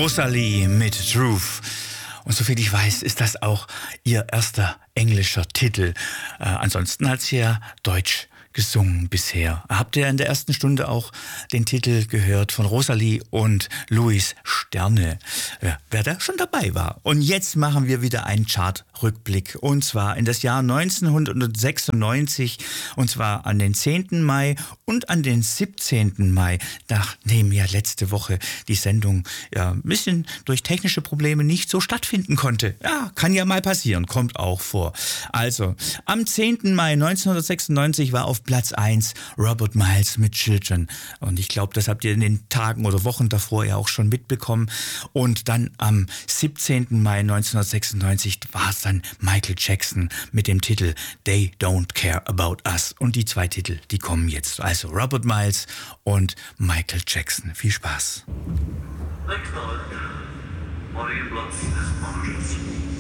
Rosalie mit Truth. Und soviel ich weiß, ist das auch ihr erster englischer Titel. Ansonsten hat sie ja Deutsch gesungen bisher. Habt ihr in der ersten Stunde auch den Titel gehört von Rosalie und Louis Sterne, wer da schon dabei war. Und jetzt machen wir wieder einen Chartrückblick und zwar in das Jahr 1996 und zwar an den 10. Mai und an den 17. Mai, nachdem ja letzte Woche die Sendung ja ein bisschen durch technische Probleme nicht so stattfinden konnte. Ja, kann ja mal passieren, kommt auch vor. Also, am 10. Mai 1996 war auf Platz 1 Robert Miles mit Children. Und ich glaube, das habt ihr in den Tagen oder Wochen davor ja auch schon mitbekommen. Und dann am 17. Mai 1996 war es dann Michael Jackson mit dem Titel They Don't Care About Us. Und die zwei Titel, die kommen jetzt. Also Robert Miles und Michael Jackson. Viel Spaß.